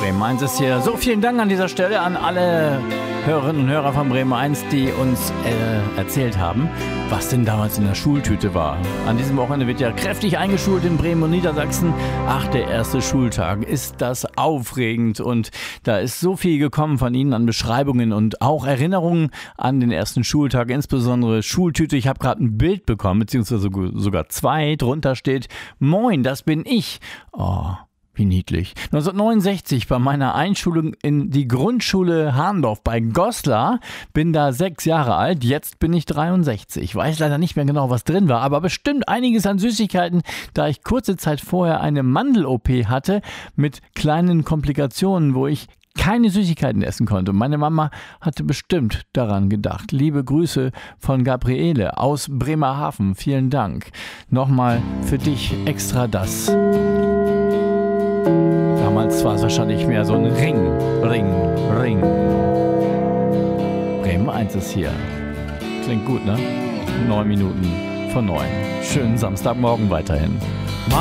Bremen 1 ist hier. So, vielen Dank an dieser Stelle an alle Hörerinnen und Hörer von Bremen 1, die uns erzählt haben, was denn damals in der Schultüte war. An diesem Wochenende wird ja kräftig eingeschult in Bremen und Niedersachsen. Ach, der erste Schultag. Ist das aufregend. Und da ist so viel gekommen von Ihnen an Beschreibungen und auch Erinnerungen an den ersten Schultag, insbesondere Schultüte. Ich habe gerade ein Bild bekommen, beziehungsweise sogar zwei. Drunter steht: Moin, das bin ich. Oh, wie niedlich. 1969 bei meiner Einschulung in die Grundschule Hahndorf bei Goslar. Bin da 6 Jahre alt, jetzt bin ich 63. Ich weiß leider nicht mehr genau, was drin war, aber bestimmt einiges an Süßigkeiten, da ich kurze Zeit vorher eine Mandel-OP hatte mit kleinen Komplikationen, wo ich keine Süßigkeiten essen konnte. Meine Mama hatte bestimmt daran gedacht. Liebe Grüße von Gabriele aus Bremerhaven. Vielen Dank. Nochmal für dich extra das. Damals war es wahrscheinlich mehr so ein Ring. Bremen 1 ist hier. Klingt gut, ne? 9 Minuten vor 9. Schönen Samstagmorgen weiterhin.